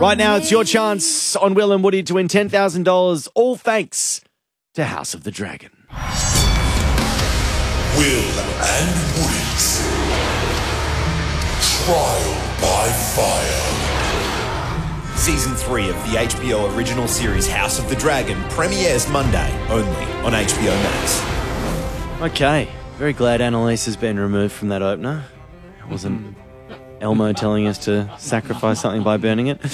Right now, it's your chance on Will and Woody to win $10,000, all thanks to House of the Dragon. Will and Woody's Trial by Fire. Season 3 of the HBO original series House of the Dragon premieres Monday, only on HBO Max. Okay, very glad Annalise has been removed from that opener. It wasn't Elmo telling us to sacrifice something by burning it.